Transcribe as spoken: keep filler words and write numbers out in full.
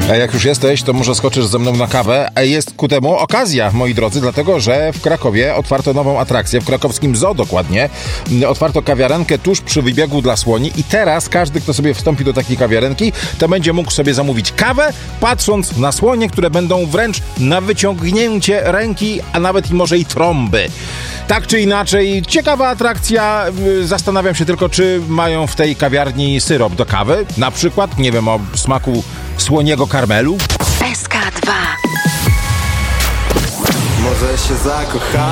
A jak już jesteś, to może skoczysz ze mną na kawę. A jest ku temu okazja, moi drodzy, dlatego że w Krakowie otwarto nową atrakcję, w krakowskim zoo dokładnie. Otwarto kawiarenkę tuż przy wybiegu dla słoni i teraz każdy, kto sobie wstąpi do takiej kawiarenki, to będzie mógł sobie zamówić kawę, patrząc na słonie, które będą wręcz na wyciągnięcie ręki, a nawet i może i trąby. Tak czy inaczej, ciekawa atrakcja. Zastanawiam się tylko, czy mają w tej kawiarni syrop do kawy. Na przykład, nie wiem, o smaku słoniego karmelu. S K dwa. Może się zakocha.